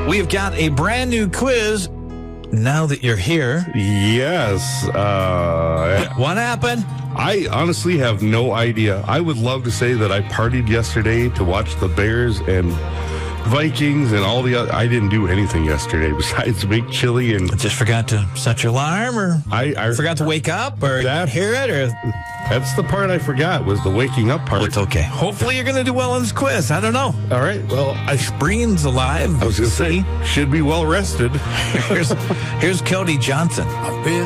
We've got a brand new quiz now that you're here. Yes. What happened? I honestly have no idea. I would love to say that I partied yesterday to watch the Bears and Vikings and all the other. I didn't do anything yesterday besides make chili and Just forgot to set your alarm, or I forgot to wake up, or That- hear it, or that's the part I forgot, was the waking up part. it's okay. Hopefully you're going to do well in this quiz. I don't know. All right. Well, Brain's alive. I was going to say, should be well rested. Here's Cody Johnson.